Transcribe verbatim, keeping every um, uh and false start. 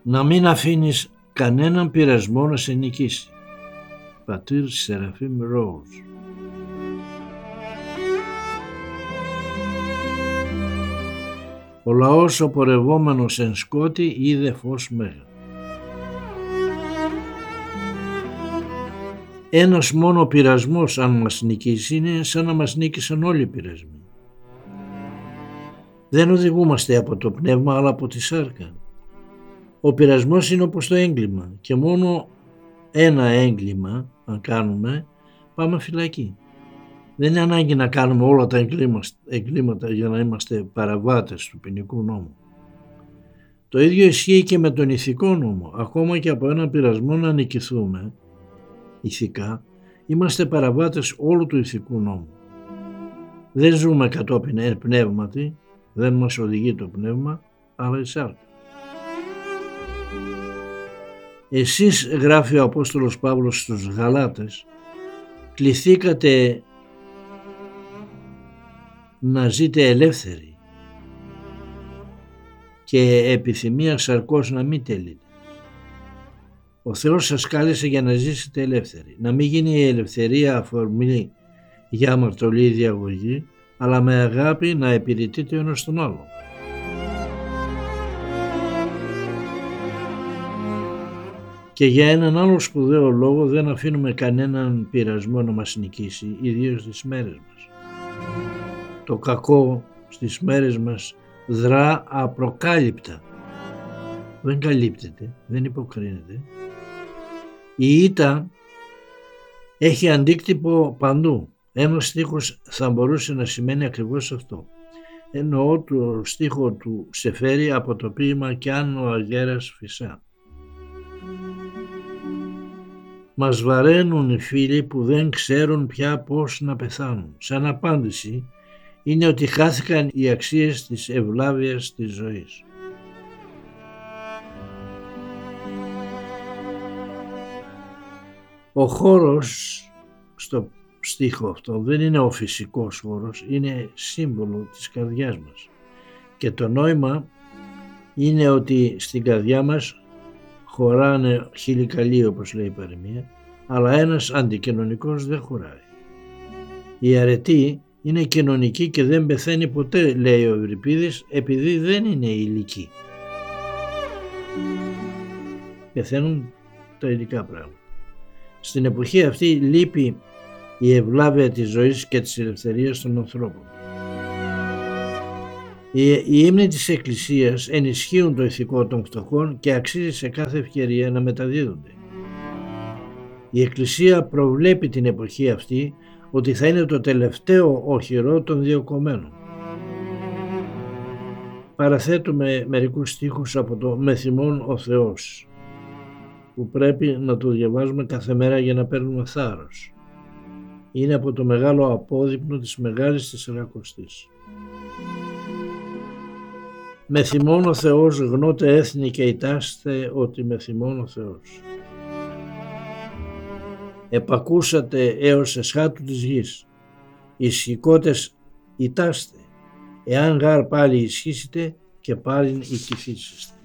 Να μην αφήνεις κανέναν πειρασμό να σε νικήσει. Πατήρ Σεραφείμ Ρόουζ. Ο λαός ο πορευόμενος εν σκότη είδε φως μέγα. Ένας μόνο πειρασμός αν μας νικήσει είναι σαν να μας νίκησαν όλοι οι πειρασμοί. Δεν οδηγούμαστε από το πνεύμα αλλά από τη σάρκα. Ο πειρασμός είναι όπως το έγκλημα και μόνο ένα έγκλημα αν κάνουμε πάμε φυλακή. Δεν είναι ανάγκη να κάνουμε όλα τα εγκλήματα για να είμαστε παραβάτες του ποινικού νόμου. Το ίδιο ισχύει και με τον ηθικό νόμο. Ακόμα και από ένα πειρασμό να νικηθούμε ηθικά, είμαστε παραβάτες όλου του ηθικού νόμου. Δεν ζούμε κατόπιν εν πνεύματι, δεν μας οδηγεί το πνεύμα, αλλά η σάρκα. Εσείς, γράφει ο Απόστολος Παύλος στους Γαλάτες, κληθήκατε να ζείτε ελεύθεροι και επιθυμία σαρκός να μην τελείτε. Ο Θεός σας κάλεσε για να ζήσετε ελεύθεροι. Να μην γίνει η ελευθερία αφορμή για αμαρτωλή ή διαγωγή, αλλά με αγάπη να υπηρετείτε ο ένας τον άλλον. Και για έναν άλλο σπουδαίο λόγο δεν αφήνουμε κανέναν πειρασμό να μας νικήσει, ιδίως στις μέρες μας. Το κακό στις μέρες μας δρά απροκάλυπτα. Δεν καλύπτεται, δεν υποκρίνεται. Η ήττα έχει αντίκτυπο παντού. Ένας στίχος θα μπορούσε να σημαίνει ακριβώς αυτό. Εννοώ το στίχο του Σεφέρη από το ποίημα «Κι αν ο αγέρας φυσά». Μας βαραίνουν οι φίλοι που δεν ξέρουν πια πώς να πεθάνουν. Σαν απάντηση είναι ότι χάθηκαν οι αξίες της ευλάβειας της ζωής. Ο χώρος στο στίχο αυτό δεν είναι ο φυσικός χώρος, είναι σύμβολο της καρδιάς μας. Και το νόημα είναι ότι στην καρδιά μας χωράνε χίλιοι καλοί, όπως λέει η παροιμία, αλλά ένας αντικοινωνικός δεν χωράει. Η αρετή είναι κοινωνική και δεν πεθαίνει ποτέ, λέει ο Ευρυπίδης, επειδή δεν είναι υλική. Πεθαίνουν τα υλικά πράγματα. Στην εποχή αυτή λείπει η ευλάβεια της ζωής και της ελευθερίας των ανθρώπων. Οι, οι ύμνοι της Εκκλησίας ενισχύουν το ηθικό των φτωχών και αξίζει σε κάθε ευκαιρία να μεταδίδονται. Η Εκκλησία προβλέπει την εποχή αυτή ότι θα είναι το τελευταίο οχυρό των διωκωμένων. Παραθέτουμε μερικούς στίχους από το «Μεθυμών ο Θεός», που πρέπει να το διαβάζουμε κάθε μέρα για να παίρνουμε θάρρος. Είναι από το μεγάλο απόδειπνο της Μεγάλης Τεσσαρακοστής. «Μεθυμών ο Θεός, γνώτε έθνη και ητάστε ότι μεθυμών ο Θεός. Επακούσατε έως εσχάτου της γης, ισχυκότες ητάστε, εάν γάρ πάλι ισχύσετε και πάλιν οικηθήσεστε».